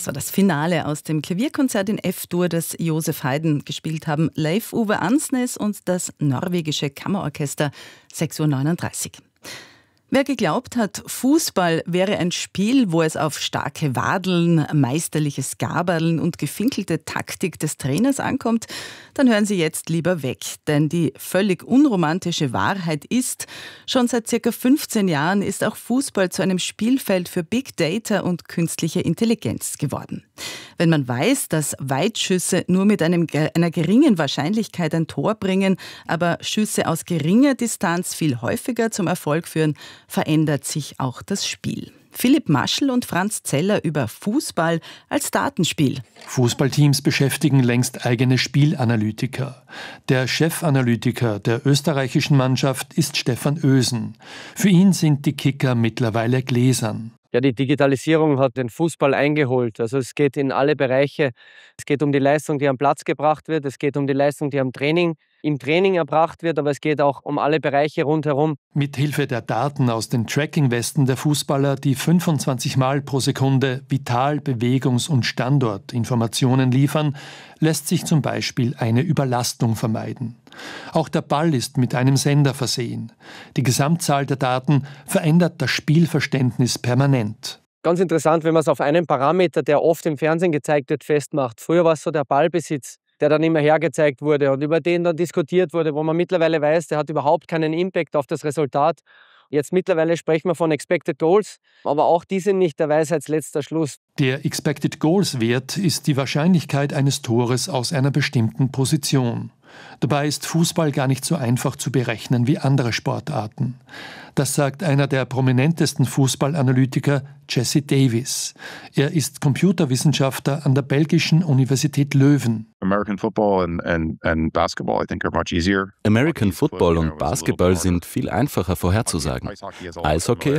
Das war das Finale aus dem Klavierkonzert in F-Dur, das Josef Haydn gespielt haben, Leif Ove Ansnes und das norwegische Kammerorchester, 6:39 Uhr. Wer geglaubt hat, Fußball wäre ein Spiel, wo es auf starke Wadeln, meisterliches Gaberln und gefinkelte Taktik des Trainers ankommt, dann hören Sie jetzt lieber weg. Denn die völlig unromantische Wahrheit ist, schon seit ca. 15 Jahren ist auch Fußball zu einem Spielfeld für Big Data und künstliche Intelligenz geworden. Wenn man weiß, dass Weitschüsse nur mit einer geringen Wahrscheinlichkeit ein Tor bringen, aber Schüsse aus geringer Distanz viel häufiger zum Erfolg führen, verändert sich auch das Spiel. Philipp Maschel und Franz Zeller über Fußball als Datenspiel. Fußballteams beschäftigen längst eigene Spielanalytiker. Der Chefanalytiker der österreichischen Mannschaft ist Stefan Ösen. Für ihn sind die Kicker mittlerweile gläsern. Ja, die Digitalisierung hat den Fußball eingeholt. Also es geht in alle Bereiche. Es geht um die Leistung, die am Platz gebracht wird. Es geht um die Leistung, die im Training erbracht wird. Aber es geht auch um alle Bereiche rundherum. Mit Hilfe der Daten aus den Tracking-Westen der Fußballer, die 25 Mal pro Sekunde Vital-, Bewegungs- und Standortinformationen liefern, lässt sich zum Beispiel eine Überlastung vermeiden. Auch der Ball ist mit einem Sender versehen. Die Gesamtzahl der Daten verändert das Spielverständnis permanent. Ganz interessant, wenn man es auf einen Parameter, der oft im Fernsehen gezeigt wird, festmacht. Früher war es so der Ballbesitz, der dann immer hergezeigt wurde und über den dann diskutiert wurde, wo man mittlerweile weiß, der hat überhaupt keinen Impact auf das Resultat. Jetzt mittlerweile sprechen wir von Expected Goals, aber auch die sind nicht der Weisheitsletzter Schluss. Der Expected Goals Wert ist die Wahrscheinlichkeit eines Tores aus einer bestimmten Position. Dabei ist Fußball gar nicht so einfach zu berechnen wie andere Sportarten. Das sagt einer der prominentesten Fußballanalytiker, Jesse Davis. Er ist Computerwissenschaftler an der belgischen Universität Leuven. American Football and basketball, I think, are much easier. American Football und Basketball sind viel einfacher vorherzusagen. Eishockey